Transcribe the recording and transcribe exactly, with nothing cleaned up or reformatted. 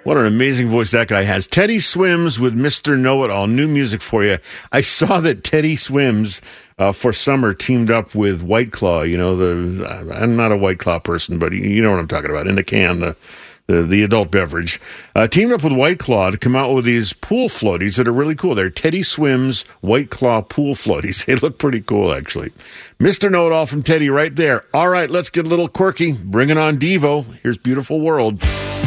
What an amazing voice that guy has. Teddy Swims with Mister Know-It-All. New music for you. I saw that Teddy Swims uh, for summer teamed up with White Claw. You know, the I'm not a White Claw person, but you know what I'm talking about. In the can, the the, the adult beverage. Uh, teamed up with White Claw to come out with these pool floaties that are really cool. They're Teddy Swims White Claw pool floaties. They look pretty cool, actually. Mister Know-It-All from Teddy right there. All right, let's get a little quirky. Bring it on, Devo. Here's Beautiful World.